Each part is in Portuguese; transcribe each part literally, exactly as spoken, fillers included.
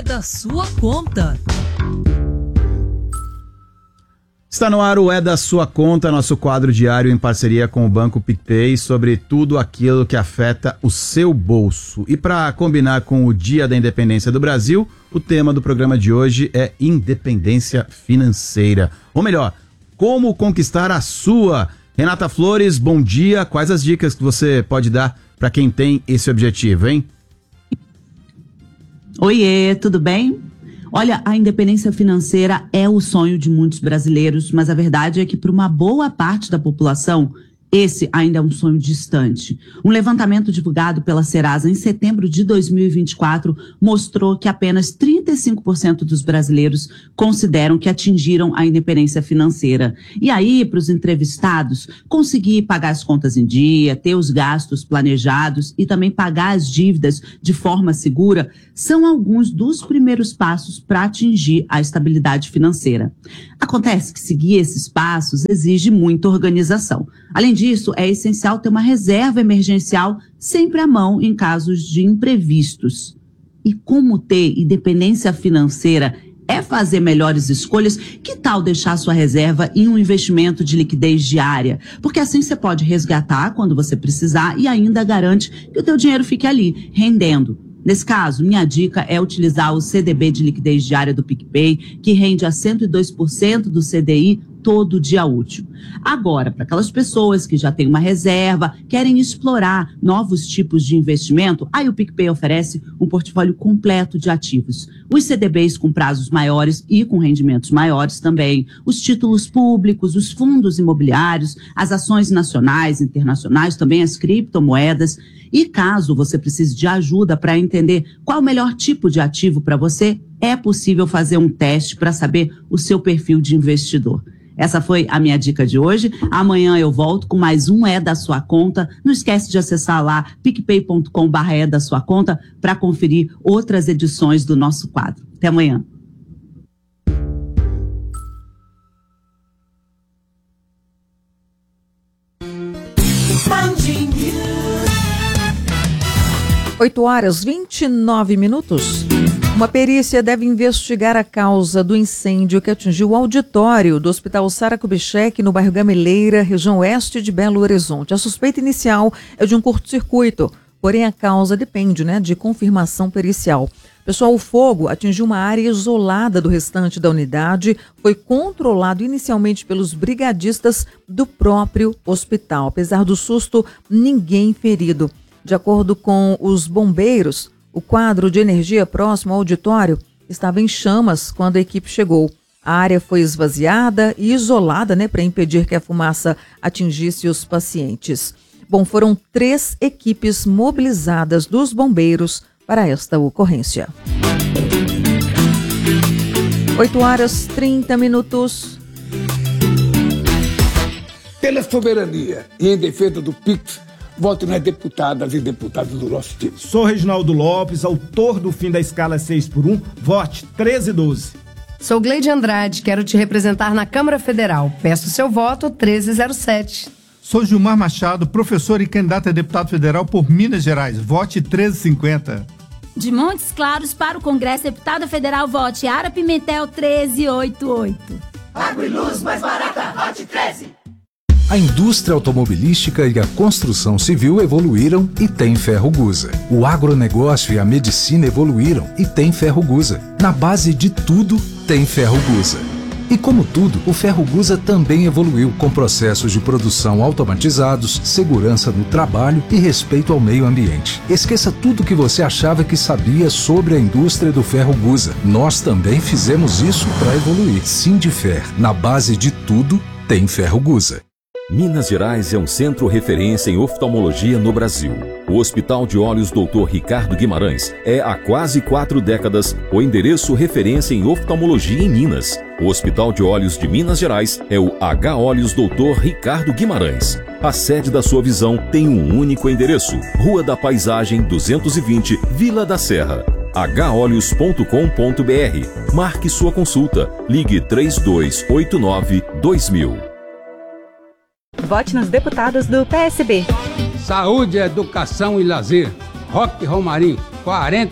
é da sua conta. Está no ar o É da Sua Conta, nosso quadro diário em parceria com o Banco PicPay sobre tudo aquilo que afeta o seu bolso. E para combinar com o Dia da Independência do Brasil, o tema do programa de hoje é independência financeira. Ou melhor, como conquistar a sua. Renata Flores, bom dia. Quais as dicas que você pode dar para quem tem esse objetivo, hein? Oiê, tudo bem? Olha, a independência financeira é o sonho de muitos brasileiros, mas a verdade é que para uma boa parte da população, esse ainda é um sonho distante. Um levantamento divulgado pela Serasa em setembro de dois mil e vinte e quatro mostrou que apenas trinta e cinco por cento dos brasileiros consideram que atingiram a independência financeira. E aí, para os entrevistados, conseguir pagar as contas em dia, ter os gastos planejados e também pagar as dívidas de forma segura, são alguns dos primeiros passos para atingir a estabilidade financeira. Acontece que seguir esses passos exige muita organização. Além disso, é essencial ter uma reserva emergencial sempre à mão em casos de imprevistos. E como ter independência financeira é fazer melhores escolhas, que tal deixar sua reserva em um investimento de liquidez diária? Porque assim você pode resgatar quando você precisar e ainda garante que o teu dinheiro fique ali, rendendo. Nesse caso, minha dica é utilizar o C D B de liquidez diária do PicPay, que rende a cento e dois por cento do C D I todo dia útil. Agora, para aquelas pessoas que já têm uma reserva, querem explorar novos tipos de investimento, aí o PicPay oferece um portfólio completo de ativos. Os C D Bs com prazos maiores e com rendimentos maiores também, os títulos públicos, os fundos imobiliários, as ações nacionais, internacionais, também as criptomoedas. E caso você precise de ajuda para entender qual o melhor tipo de ativo para você, é possível fazer um teste para saber o seu perfil de investidor. Essa foi a minha dica de hoje. Amanhã eu volto com mais um É da Sua Conta. Não esquece de acessar lá picpay ponto com barra é da sua conta para conferir outras edições do nosso quadro. Até amanhã. oito horas e vinte e nove minutos. Uma perícia deve investigar a causa do incêndio que atingiu o auditório do Hospital Sara Kubitschek, no bairro Gameleira, região oeste de Belo Horizonte. A suspeita inicial é de um curto-circuito, porém a causa depende, né, de confirmação pericial. Pessoal, o fogo atingiu uma área isolada do restante da unidade, foi controlado inicialmente pelos brigadistas do próprio hospital. Apesar do susto, ninguém ferido. De acordo com os bombeiros, o quadro de energia próximo ao auditório estava em chamas quando a equipe chegou. A área foi esvaziada e isolada, né, para impedir que a fumaça atingisse os pacientes. Bom, foram três equipes mobilizadas dos bombeiros para esta ocorrência. oito horas e trinta minutos. Pela soberania e em defesa do Pix, voto nas deputadas e deputados do nosso time. Sou Reginaldo Lopes, autor do fim da escala seis por um, vote treze doze. Sou Gleide Andrade, quero te representar na Câmara Federal. Peço seu voto treze zero sete. Sou Gilmar Machado, professor e candidato a deputado federal por Minas Gerais. Vote treze cinquenta. De Montes Claros para o Congresso, deputada federal, vote Ara Pimentel treze oitenta e oito. Água e luz mais barata, vote treze. A indústria automobilística e a construção civil evoluíram e tem Ferro Gusa. O agronegócio e a medicina evoluíram e tem Ferro Gusa. Na base de tudo, tem Ferro Gusa. E como tudo, o Ferro Gusa também evoluiu com processos de produção automatizados, segurança no trabalho e respeito ao meio ambiente. Esqueça tudo que você achava que sabia sobre a indústria do Ferro Gusa. Nós também fizemos isso para evoluir. Sindifer, na base de tudo, tem Ferro Gusa. Minas Gerais é um centro referência em oftalmologia no Brasil. O Hospital de Olhos doutor Ricardo Guimarães é, há quase quatro décadas, o endereço referência em oftalmologia em Minas. O Hospital de Olhos de Minas Gerais é o H Olhos doutor Ricardo Guimarães. A sede da sua visão tem um único endereço: Rua da Paisagem duzentos e vinte, Vila da Serra. h olhos ponto com ponto b r. Marque sua consulta. Ligue três dois oito nove dois mil. Vote nos deputados do P S B. Saúde, educação e lazer. Roque Romarinho, quarenta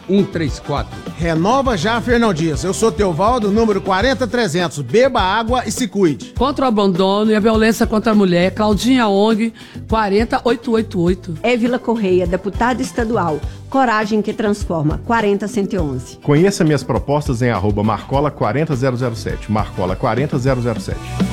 um três quatro. Renova já, Fernão Dias. Eu sou Teovaldo, número quarenta trezentos. Beba água e se cuide. Contra o abandono e a violência contra a mulher, Claudinha Ong, quarenta oitocentos e oitenta e oito. Évila Correia, deputada estadual. Coragem que transforma, quarenta cento e onze. Conheça minhas propostas em arroba marcola quarenta zero zero sete. Marcola quarenta zero zero sete.